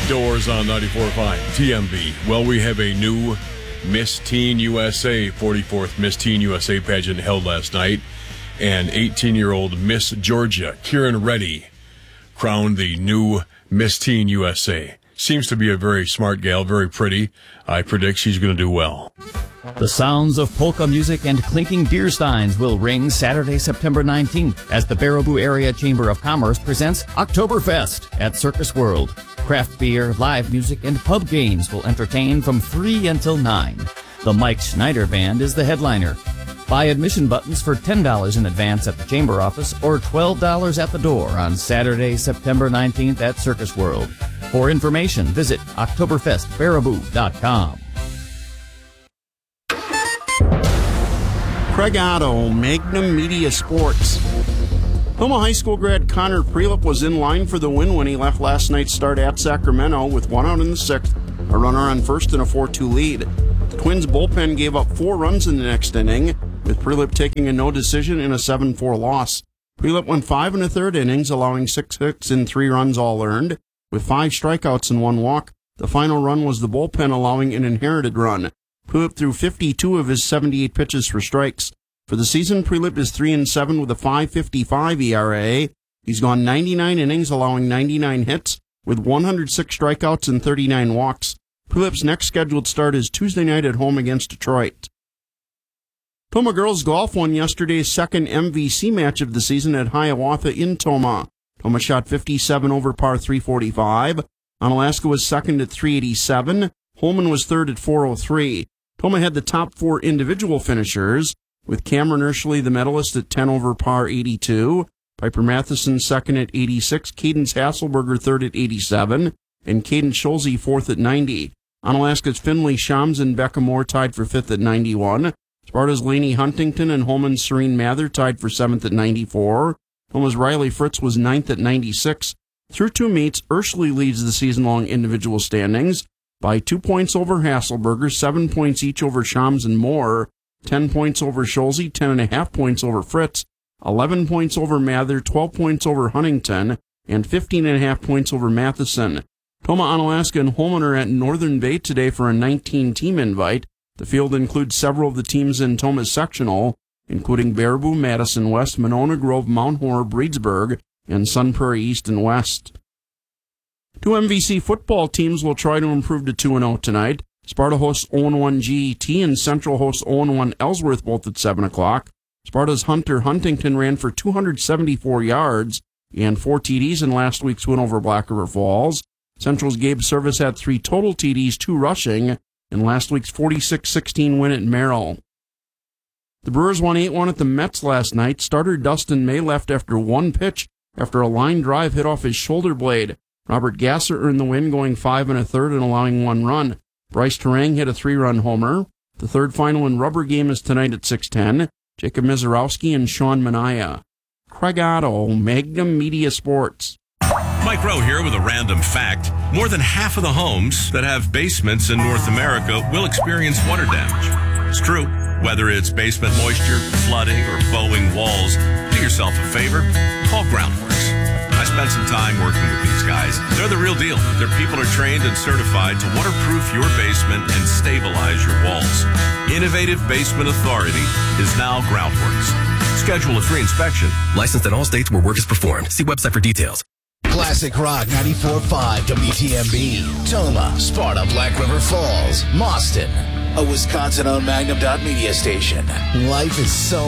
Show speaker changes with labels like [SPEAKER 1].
[SPEAKER 1] Doors on 94.5 TMB. Well, we have a new Miss Teen USA, 44th Miss Teen USA pageant held last night. And 18-year-old Miss Georgia, Kieran Reddy, crowned the new Miss Teen USA. Seems to be a very smart gal, very pretty. I predict she's going to do well.
[SPEAKER 2] The sounds of polka music and clinking beer steins will ring Saturday, September 19th as the Baraboo Area Chamber of Commerce presents Oktoberfest at Circus World. Craft beer, live music, and pub games will entertain from 3 until 9. The Mike Schneider Band is the headliner. Buy admission buttons for $10 in advance at the Chamber office or $12 at the door on Saturday, September 19th at Circus World. For information, visit OktoberfestBaraboo.com.
[SPEAKER 3] Craig Otto, Magnum Media Sports. Toma High School grad Connor Prelip was in line for the win when he left last night's start at Sacramento with 1 out in the 6th, a runner on first and a 4-2 lead. The Twins' bullpen gave up 4 runs in the next inning, with Prelip taking a no decision in a 7-4 loss. Prelip went 5 1/3 innings, allowing 6 hits and 3 runs all earned, with 5 strikeouts and 1 walk. The final run was the bullpen allowing an inherited run. Prelip threw 52 of his 78 pitches for strikes. For the season, Prelip is 3-7 with a 5.55 ERA. He's gone 99 innings, allowing 99 hits, with 106 strikeouts and 39 walks. Prelip's next scheduled start is Tuesday night at home against Detroit. Toma Girls Golf won yesterday's second MVC match of the season at Hiawatha in Toma. Toma shot 57 over par 345. Onalaska was second at 387. Holman was third at 403. Toma had the top 4 individual finishers, with Cameron Urshley the medalist at 10 over par 82, Piper Matheson second at 86, Cadence Hasselberger third at 87, and Caden Schulze fourth at 90. Onalaska's Finley Shams and Becca Moore tied for 5th at 91. Sparta's Lainey Huntington and Holman's Serene Mather tied for 7th at 94. Toma's Riley Fritz was 9th at 96. Through 2 meets, Urshley leads the season-long individual standings by 2 points over Hasselberger, 7 points each over Shams and Moore, 10 points over Schulze, 10.5 points over Fritz, 11 points over Mather, 12 points over Huntington, and 15.5 points over Matheson. Toma, Onalaska, and Holman are at Northern Bay today for a 19-team invite. The field includes several of the teams in Toma's sectional, including Baraboo, Madison West, Monona Grove, Mount Horror, Breedsburg, and Sun Prairie East and West. 2 MVC football teams will try to improve to 2-0 tonight. Sparta hosts 0-1 GET and Central hosts 0-1 Ellsworth, both at 7 o'clock. Sparta's Hunter Huntington ran for 274 yards and 4 TDs in last week's win over Black River Falls. Central's Gabe Service had 3 total TDs, 2 rushing, in last week's 46-16 win at Merrill. The Brewers won 8-1 at the Mets last night. Starter Dustin May left after 1 pitch after a line drive hit off his shoulder blade. Robert Gasser earned the win, going 5 1/3 and allowing 1 run. Bryce Terang hit a 3-run homer. The third final and rubber game is tonight at 6:10. Jacob Mizarowski and Sean Manaya. Craig Otto, Magnum Media Sports.
[SPEAKER 4] Mike Rowe here with a random fact. More than half of the homes that have basements in North America will experience water damage. It's true. Whether it's basement moisture, flooding, or bowing walls, do yourself a favor. Call Groundworks. I spent some time working with these guys. They're the real deal. Their people are trained and certified to waterproof your basement and stabilize your walls. Innovative Basement Authority is now Groundworks. Schedule a free inspection.
[SPEAKER 5] Licensed in all states where work is performed. See website for details.
[SPEAKER 6] Classic Rock 94.5 WTMB. Toma, Sparta, Black River Falls, Mauston. A Wisconsin-owned Magnum Media station. Life is so